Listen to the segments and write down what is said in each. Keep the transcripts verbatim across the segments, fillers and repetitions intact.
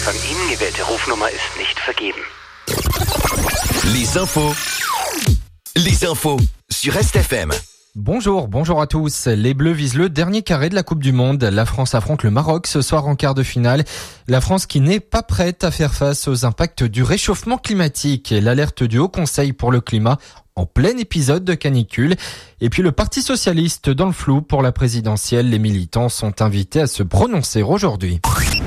von Ihnen gewählte Rufnummer ist nicht vergeben. Les infos. Les infos sur Est F M. Bonjour, bonjour à tous. Les Bleus visent le dernier carré de la Coupe du Monde. La France affronte le Maroc ce soir en quart de finale. La France qui n'est pas prête à faire face aux impacts du réchauffement climatique et l'alerte du Haut Conseil pour le climat en plein épisode de canicule. Et puis le Parti socialiste dans le flou pour la présidentielle. Les militants sont invités à se prononcer aujourd'hui.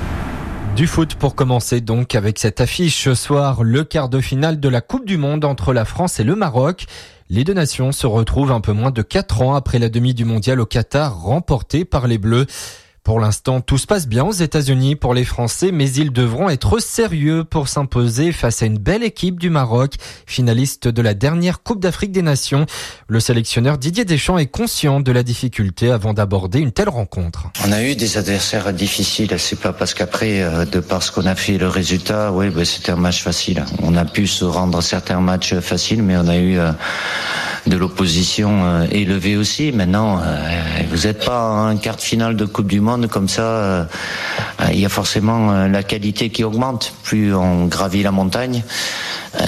Du foot pour commencer donc avec cette affiche ce soir, le quart de finale de la Coupe du Monde entre la France et le Maroc. Les deux nations se retrouvent un peu moins de quatre ans après la demi du mondial au Qatar remportée par les Bleus. Pour l'instant, tout se passe bien aux États-Unis pour les Français, mais ils devront être sérieux pour s'imposer face à une belle équipe du Maroc, finaliste de la dernière Coupe d'Afrique des Nations. Le sélectionneur Didier Deschamps est conscient de la difficulté avant d'aborder une telle rencontre. On a eu des adversaires difficiles, c'est pas parce qu'après, euh, de par ce qu'on a fait, le résultat, oui, ben, c'était un match facile. On a pu se rendre certains matchs faciles, mais on a eu... Euh, de l'opposition euh, élevée aussi. Maintenant, euh, vous n'êtes pas en un quart de finale de Coupe du Monde comme ça. Euh, il y a forcément euh, la qualité qui augmente. Plus on gravit la montagne, euh,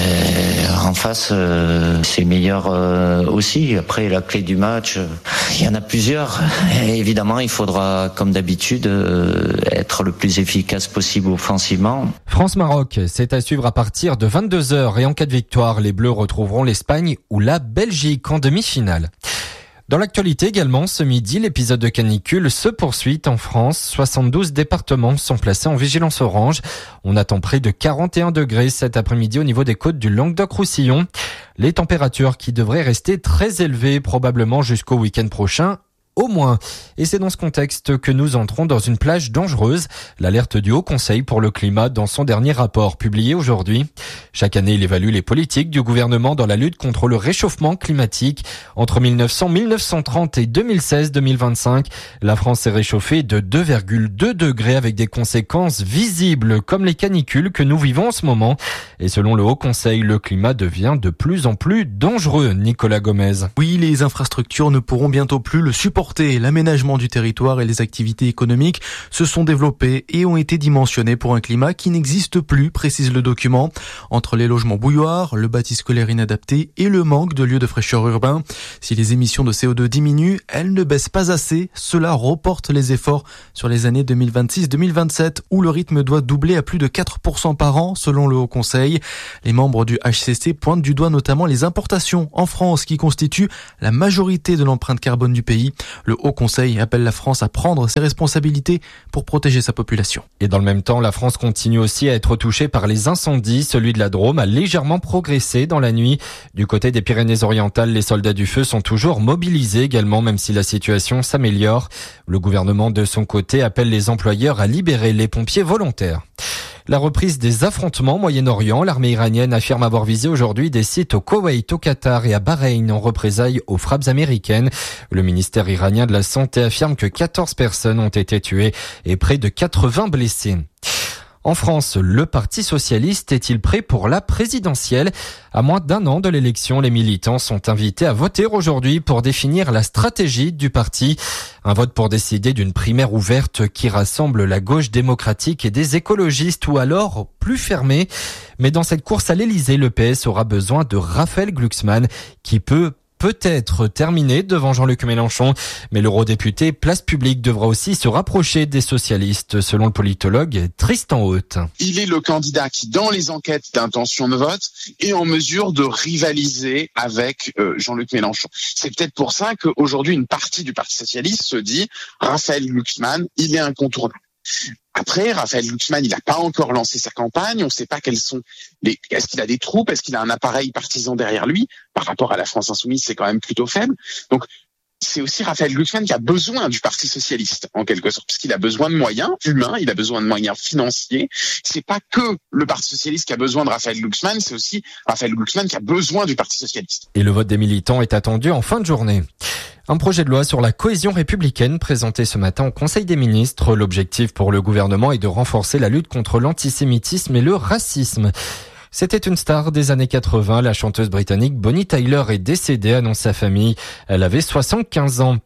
en face, euh, c'est meilleur euh, aussi. Après, la clé du match, euh, il y en a plusieurs. Et évidemment, il faudra, comme d'habitude, euh, être le plus efficace possible offensivement. France-Maroc, c'est à suivre à partir de vingt-deux heures et en cas de victoire, les Bleus retrouveront l'Espagne ou la Belgique en demi-finale. Dans l'actualité également, ce midi, l'épisode de canicule se poursuit en France. soixante-douze départements sont placés en vigilance orange. On attend près de quarante et un degrés cet après-midi au niveau des côtes du Languedoc-Roussillon. Les températures qui devraient rester très élevées probablement jusqu'au week-end prochain. Au moins. Et c'est dans ce contexte que nous entrons dans une plage dangereuse. L'alerte du Haut Conseil pour le climat dans son dernier rapport publié aujourd'hui. Chaque année, il évalue les politiques du gouvernement dans la lutte contre le réchauffement climatique. Entre mille neuf cents, mille neuf cent trente et deux mille seize, deux mille vingt-cinq, la France s'est réchauffée de deux virgule deux degrés avec des conséquences visibles comme les canicules que nous vivons en ce moment. Et selon le Haut Conseil, le climat devient de plus en plus dangereux. Nicolas Gomez. Oui, les infrastructures ne pourront bientôt plus le supporter. L'aménagement du territoire et les activités économiques se sont développées et ont été dimensionnés pour un climat qui n'existe plus, précise le document. Entre les logements bouilloires, le bâti scolaire inadapté et le manque de lieux de fraîcheur urbain. Si les émissions de C O deux diminuent, elles ne baissent pas assez. Cela reporte les efforts sur les années deux mille vingt-six deux mille vingt-sept où le rythme doit doubler à plus de quatre pour cent par an selon le Haut Conseil. Les membres du H C C pointent du doigt notamment les importations en France qui constituent la majorité de l'empreinte carbone du pays. Le Haut Conseil appelle la France à prendre ses responsabilités pour protéger sa population. Et dans le même temps, la France continue aussi à être touchée par les incendies. Celui de la Drôme a légèrement progressé dans la nuit. Du côté des Pyrénées-Orientales, les soldats du feu sont toujours mobilisés également, même si la situation s'améliore. Le gouvernement, de son côté, appelle les employeurs à libérer les pompiers volontaires. La reprise des affrontements au Moyen-Orient, l'armée iranienne affirme avoir visé aujourd'hui des sites au Koweït, au Qatar et à Bahreïn en représailles aux frappes américaines. Le ministère iranien de la Santé affirme que quatorze personnes ont été tuées et près de quatre-vingts blessés. En France, le Parti socialiste est-il prêt pour la présidentielle ? À moins d'un an de l'élection, les militants sont invités à voter aujourd'hui pour définir la stratégie du parti. Un vote pour décider d'une primaire ouverte qui rassemble la gauche démocratique et des écologistes ou alors plus fermée. Mais dans cette course à l'Élysée, le P S aura besoin de Raphaël Glucksmann qui peut peut-être terminé devant Jean-Luc Mélenchon, mais l'eurodéputé Place Publique devra aussi se rapprocher des socialistes, selon le politologue Tristan Haute. Il est le candidat qui, dans les enquêtes d'intention de vote, est en mesure de rivaliser avec euh, Jean-Luc Mélenchon. C'est peut-être pour ça qu'aujourd'hui, une partie du Parti socialiste se dit « Raphaël Glucksmann, il est incontournable ». Après, Raphaël Glucksmann, il n'a pas encore lancé sa campagne. On ne sait pas quels sont les. Est-ce qu'il a des troupes? Est-ce qu'il a un appareil partisan derrière lui? Par rapport à la France insoumise, c'est quand même plutôt faible. Donc, c'est aussi Raphaël Glucksmann qui a besoin du Parti socialiste, en quelque sorte, parce qu'il a besoin de moyens humains, il a besoin de moyens financiers. C'est pas que le Parti socialiste qui a besoin de Raphaël Glucksmann, c'est aussi Raphaël Glucksmann qui a besoin du Parti socialiste. Et le vote des militants est attendu en fin de journée. Un projet de loi sur la cohésion républicaine présenté ce matin au Conseil des ministres. L'objectif pour le gouvernement est de renforcer la lutte contre l'antisémitisme et le racisme. C'était une star des années quatre-vingts. La chanteuse britannique Bonnie Tyler est décédée, annonce sa famille. Elle avait soixante-quinze ans.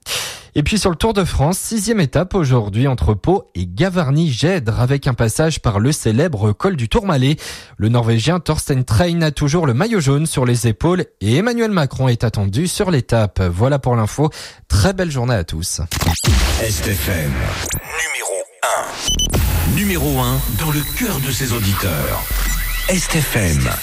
Et puis sur le Tour de France, sixième étape aujourd'hui entre Pau et Gavarnie-Gèdre avec un passage par le célèbre col du Tourmalet. Le Norvégien Thorsten Trein a toujours le maillot jaune sur les épaules et Emmanuel Macron est attendu sur l'étape. Voilà pour l'info. Très belle journée à tous. S T F M, numéro un. Numéro un dans le cœur de ses auditeurs. S T F M.